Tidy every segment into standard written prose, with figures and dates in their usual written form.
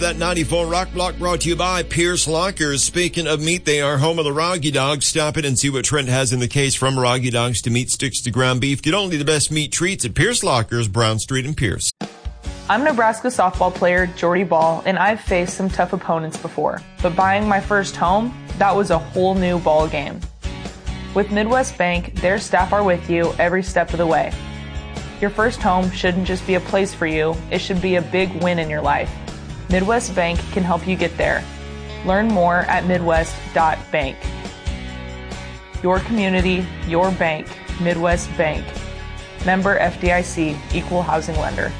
That 94 Rock Block brought to you by Pierce Lockers. Speaking of meat, they are home of the Roggy Dogs. Stop it and see what Trent has in the case, from Roggy Dogs to meat sticks to ground beef. Get only the best meat treats at Pierce Lockers, Brown Street and Pierce. I'm Nebraska softball player Jordy Ball, and I've faced some tough opponents before. But buying my first home, that was a whole new ball game. With Midwest Bank, their staff are with you every step of the way. Your first home shouldn't just be a place for you, it should be a big win in your life. Midwest Bank can help you get there. Learn more at midwest.bank. Your community, your bank, Midwest Bank. Member FDIC, Equal Housing Lender.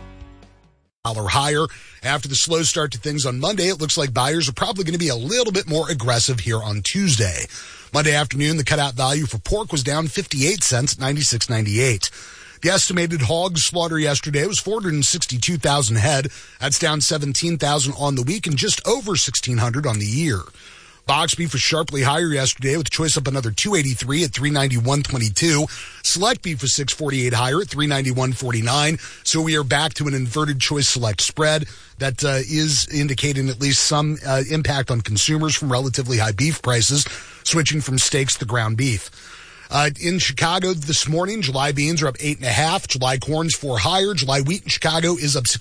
Higher. After the slow start to things on Monday, it looks like buyers are probably going to be a little bit more aggressive here on Tuesday. Monday afternoon, the cutout value for pork was down 58 cents, 96.98. The estimated hog slaughter yesterday was 462,000 head. That's down 17,000 on the week and just over 1,600 on the year. Box beef was sharply higher yesterday with choice up another 283 at 391.22. Select beef was 648 higher at 391.49. So we are back to an inverted choice select spread that is indicating at least some impact on consumers from relatively high beef prices, switching from steaks to ground beef. In Chicago this morning, July beans are up 8.5. July corn's 4 higher. July wheat in Chicago is up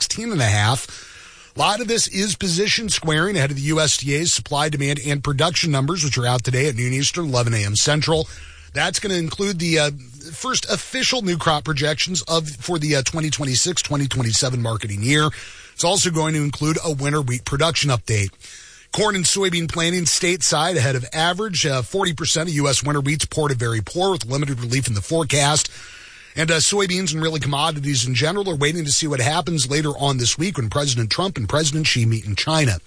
16.5. A lot of this is position squaring ahead of the USDA's supply, demand, and production numbers, which are out today at noon Eastern, 11 a.m. Central. That's going to include the first official new crop projections for the 2026-2027 marketing year. It's also going to include a winter wheat production update. Corn and soybean planting stateside ahead of average. 40% of U.S. winter wheat's poor to very poor with limited relief in the forecast. And soybeans and really commodities in general are waiting to see what happens later on this week when President Trump and President Xi meet in China.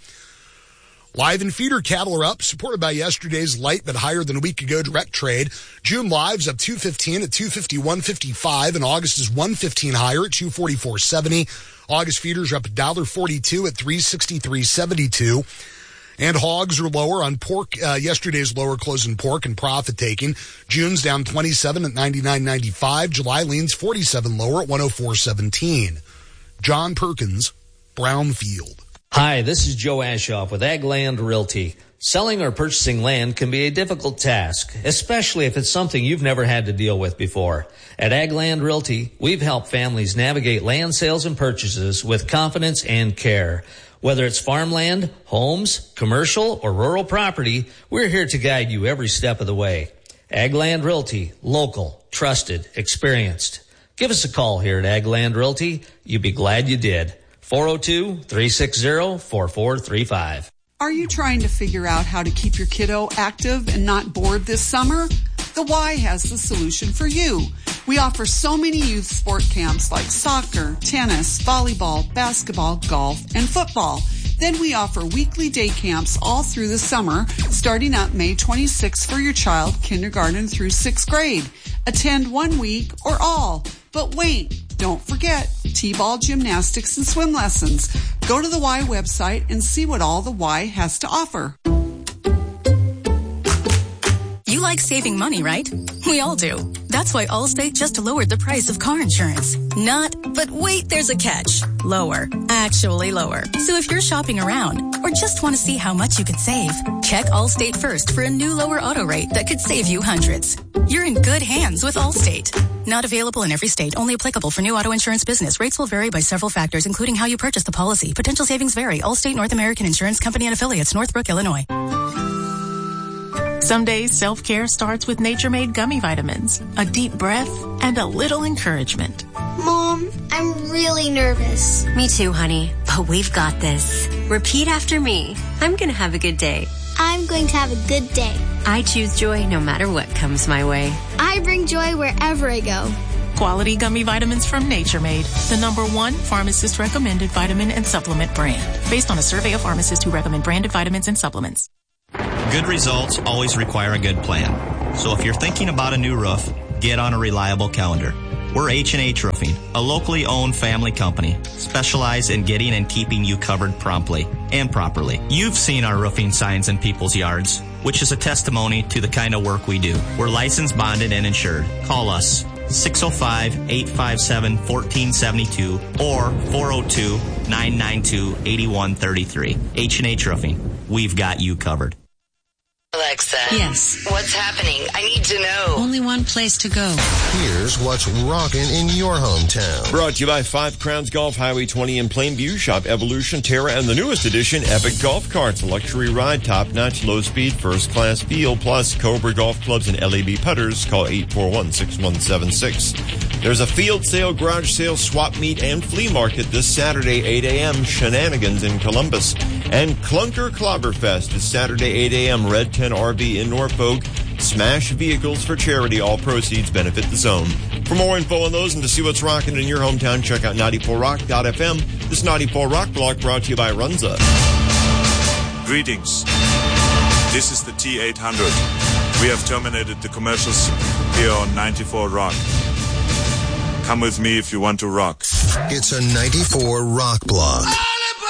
Live and feeder cattle are up, supported by yesterday's light but higher than a week ago direct trade. June live's up $2.15 at $251.55, and August is $1.15 higher at $244.70. August feeders are up $1.42 at $363.72. And hogs are lower on pork. Yesterday's lower closing pork and profit taking. June's down 27 at 99.95. July leans 47 lower at 104.17. John Perkins, Brownfield. Hi, this is Joe Ashoff with Ag Land Realty. Selling or purchasing land can be a difficult task, especially if it's something you've never had to deal with before. At Ag Land Realty, we've helped families navigate land sales and purchases with confidence and care. Whether it's farmland, homes, commercial, or rural property, we're here to guide you every step of the way. Ag Land Realty, local, trusted, experienced. Give us a call here at Ag Land Realty. You'll be glad you did. 402-360-4435. Are you trying to figure out how to keep your kiddo active and not bored this summer? The Y has the solution for you. We offer so many youth sport camps like soccer, tennis, volleyball, basketball, golf, and football. Then we offer weekly day camps all through the summer, starting up May 26th for your child, kindergarten through 6th grade. Attend 1 week or all. But wait, don't forget T-ball, gymnastics, and swim lessons. Go to the Y website and see what all the Y has to offer. You like saving money, right? We all do. That's why Allstate just lowered the price of car insurance. Not, but wait, there's a catch. Lower. Actually lower. So if you're shopping around or just want to see how much you could save, check Allstate first for a new lower auto rate that could save you hundreds. You're in good hands with Allstate. Not available in every state. Only applicable for new auto insurance business. Rates will vary by several factors, including how you purchase the policy. Potential savings vary. Allstate North American Insurance Company and Affiliates, Northbrook, Illinois. Some days self-care starts with Nature-Made gummy vitamins, a deep breath, and a little encouragement. Mom, I'm really nervous. Me too, honey, but we've got this. Repeat after me. I'm going to have a good day. I'm going to have a good day. I choose joy no matter what comes my way. I bring joy wherever I go. Quality gummy vitamins from Nature-Made, the #1 pharmacist-recommended vitamin and supplement brand, based on a survey of pharmacists who recommend branded vitamins and supplements. Good results always require a good plan. So if you're thinking about a new roof, get on a reliable calendar. We're H&H Roofing, a locally owned family company, specialized in getting and keeping you covered promptly and properly. You've seen our roofing signs in people's yards, which is a testimony to the kind of work we do. We're licensed, bonded, and insured. Call us, 605-857-1472 or 402-992-8133. H&H Roofing. We've got you covered. Alexa. Yes. What's happening? I need to know. Only one place to go. Here's what's rocking in your hometown. Brought to you by Five Crowns Golf, Highway 20 in Plainview. Shop Evolution, Terra, and the newest edition, Epic Golf Carts. Luxury ride, top-notch, low-speed, first-class feel, plus Cobra Golf Clubs and LAB putters. Call 841-6176. There's a field sale, garage sale, swap meet, and flea market this Saturday, 8 a.m., Shenanigans in Columbus. And Clunker Clobberfest is Saturday, 8 a.m., Red 10 RV in Norfolk. Smash vehicles for charity. All proceeds benefit the zone. For more info on those and to see what's rocking in your hometown, check out 94rock.fm. This 94 Rock block brought to you by Runza. Greetings. This is the T800. We have terminated the commercials here on 94 Rock. Come with me if you want to rock. It's a 94 Rock block.